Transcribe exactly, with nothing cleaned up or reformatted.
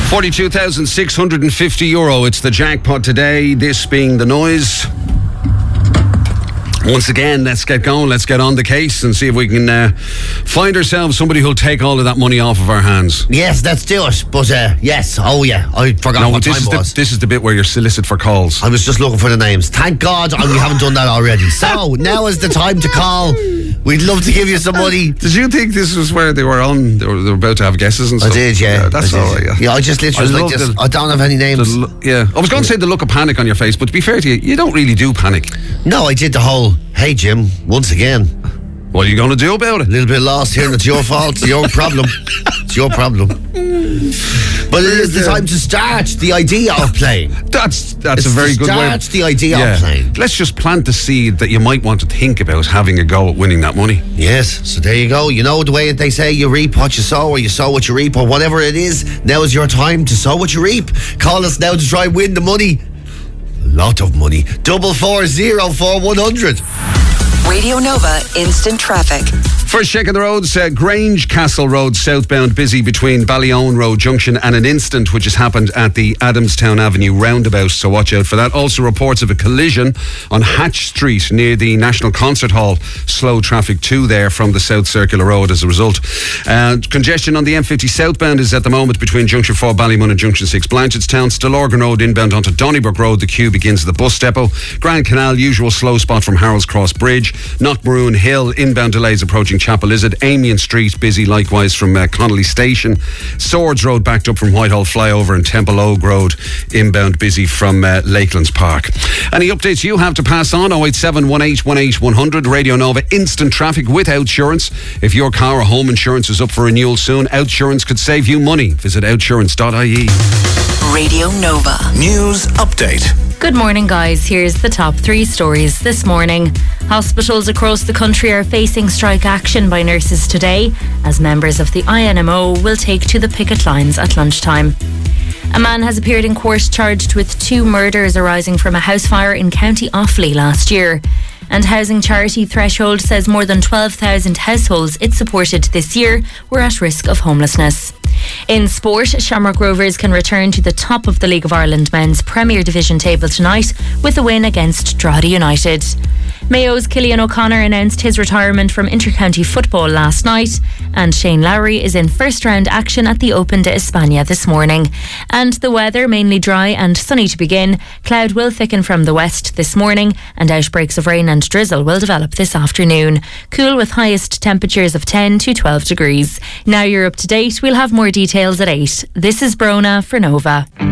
forty-two thousand six hundred fifty euro. It's the jackpot today, this being the noise. Once again, let's get going. Let's get on the case and see if we can uh, find ourselves somebody who'll take all of that money off of our hands. Yes, let's do it. But uh, yes, oh yeah, I forgot no, what this time is it the, was. This is the bit where you're solicit for calls. I was just looking for the names. Thank God we haven't done that already. So now is the time to call. We'd love to give you some money. Did you think this was where they were on? They were, they were about to have guesses and stuff? I did, yeah. yeah that's I did. all right, yeah. Yeah, I just literally I was like love this. the- I don't have any names. The, yeah, I was going to say the look of panic on your face, but to be fair to you, you don't really do panic. No, I did the whole, hey Jim, once again, What are you going to do about it? a little bit lost here and it's your fault, it's your problem. It's your problem. But it is the time to start the idea of playing. That's that's It's a very to good way. start the idea Yeah. of playing. Let's just plant the seed that you might want to think about having a go at winning that money. Yes, so there you go. You know the way they say you reap what you sow, or you sow what you reap, or whatever it is. Now is your time to sow what you reap. Call us now to try and win the money. A lot of money. Double four zero four one hundred. Radio Nova Instant Traffic. First check of the roads, uh, Grange Castle Road southbound busy between Ballyowen Road Junction and an incident which has happened at the Adamstown Avenue roundabout, so watch out for that. Also reports of a collision on Hatch Street near the National Concert Hall. Slow traffic too there from the South Circular Road as a result. Uh, congestion on the M fifty southbound is at the moment between Junction four Ballymun and Junction six Blanchardstown. Stillorgan Road inbound onto Donnybrook Road. The queue begins at the bus depot. Grand Canal, usual slow spot from Harold's Cross Bridge. Knockmaroon Hill, inbound delays approaching Chapel Lizard. Amiens Street busy likewise from uh, Connolly Station. Swords Road backed up from Whitehall Flyover, and Temple Oak Road inbound busy from uh, Lakelands Park. Any updates you have to pass on? oh eight seven, one eight one eight, one hundred. Radio Nova Instant Traffic with Outsurance. If your car or home insurance is up for renewal soon, Outsurance could save you money. Visit outsurance dot I E. Radio Nova. News update. Good morning, guys. Here's the top three stories this morning. Hospitals across the country are facing strike action by nurses today, as members of the I N M O will take to the picket lines at lunchtime. A man has appeared in court charged with two murders arising from a house fire in County Offaly last year. And housing charity Threshold says more than twelve thousand households it supported this year were at risk of homelessness. In sport, Shamrock Rovers can return to the top of the League of Ireland men's Premier Division table tonight with a win against Drogheda United. Mayo's Cillian O'Connor announced his retirement from intercounty football last night, and Shane Lowry is in first round action at the Open de España this morning. And the weather, mainly dry and sunny to begin. Cloud will thicken from the west this morning, and outbreaks of rain and drizzle will develop this afternoon. Cool with highest temperatures of ten to twelve degrees. Now you're up to date. We'll have more details at eight. This is Brona for Nova.